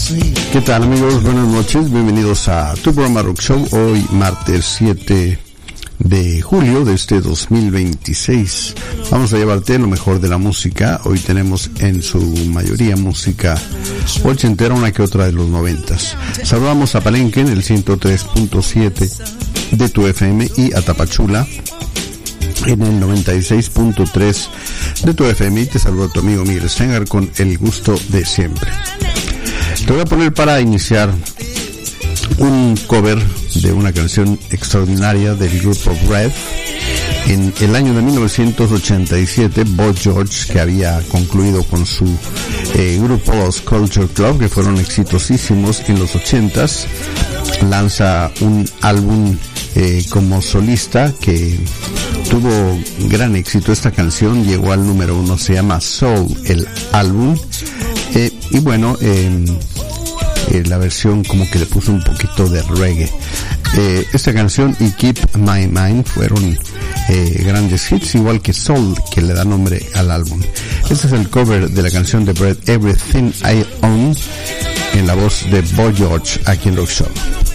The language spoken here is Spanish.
¿Qué tal, amigos? Buenas noches, bienvenidos a tu programa Rock Show. Hoy martes 7 de julio de este 2026. Vamos a llevarte lo mejor de la música. Hoy tenemos en su mayoría música ochentera, una que otra de los 90s. Saludamos a Palenque en el 103.7 de tu FM y a Tapachula en el 96.3 de tu FM, y te saluda tu amigo Miguel Sengar con el gusto de siempre. Te voy a poner para iniciar un cover de una canción extraordinaria del grupo Red. En el año de 1987, Boy George, que había concluido con su grupo Los Culture Club, que fueron exitosísimos en los 80s, lanza un álbum como solista que tuvo gran éxito. Esta canción llegó al número 1, se llama Soul, el álbum, y bueno, la versión como que le puso un poquito de reggae. Esta canción y Keep My Mind fueron grandes hits, igual que Soul, que le da nombre al álbum. Este es el cover de la canción de Brett, Everything I Own, en la voz de Boy George, aquí en Rock Show.